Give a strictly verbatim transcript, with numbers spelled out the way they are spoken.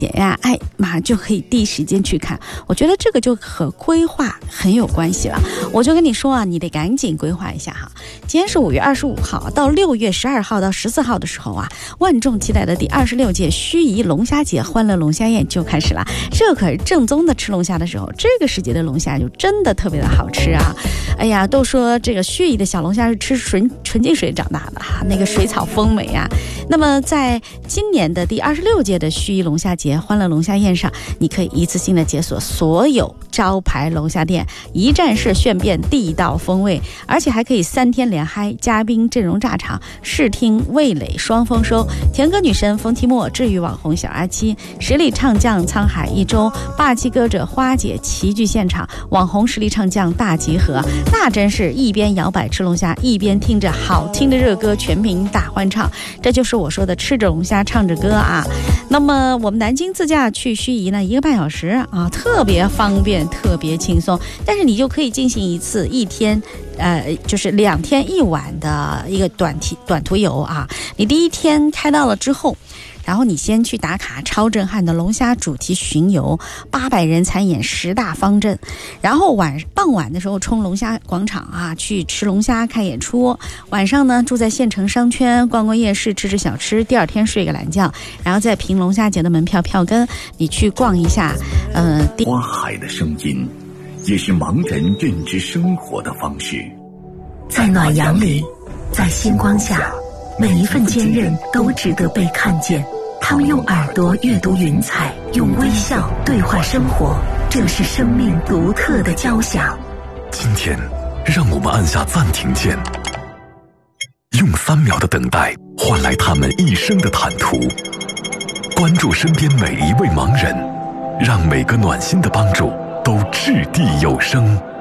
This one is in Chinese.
呀，哎，马上就可以第一时间去看。我觉得这个就和规划很有关系了。我就跟你说啊，你得赶紧规划一下哈。今天是五月二十五号，到六月十二号到十四号的时候啊，万众期待的第二十六届盱眙龙虾节欢乐龙虾宴就开始了。这可是正宗的吃龙虾的时候，这个时节的龙虾就真的特别的好吃啊！哎呀，都说这个盱眙的小龙虾是吃纯纯净水长大的哈，那个水草丰美啊。那么在今年的第二十六届的盱眙龙虾节欢乐龙虾宴上，你可以一次性的解锁所有招牌龙虾店，一站式炫遍地道风味，而且还可以三天连嗨，嘉宾阵容炸场，视听味蕾双丰收，甜歌女神冯提莫，治愈网红小阿七，实力唱将沧海一周，霸气歌者花姐齐聚现场，网红实力唱将大集合，那真是一边摇摆吃龙虾，一边听着好听的热歌，全民大欢唱。这就是我说的吃着龙虾唱着歌啊。那么我们南京自驾去盱眙呢，一个半小时啊，特别方便，特别轻松。但是你就可以进行一次一天，呃，就是两天一晚的一个短题短途游啊。你第一天开到了之后，然后你先去打卡超震撼的龙虾主题巡游，八百人参演十大方阵，然后晚傍晚的时候冲龙虾广场啊，去吃龙虾看演出。晚上呢住在县城商圈逛逛夜市吃吃小吃，第二天睡个懒觉，然后再凭龙虾节的门票票根，你去逛一下。呃， 花海的声音，也是盲人认知生活的方式。 在暖阳里，在星光下，每一份坚韧都值得被看见。他们用耳朵阅读云彩，用微笑对话生活，这是生命独特的交响。 今天，让我们按下暂停键，用三秒的等待换来他们一生的坦途。关注身边每一位盲人，让每个暖心的帮助都掷地有声。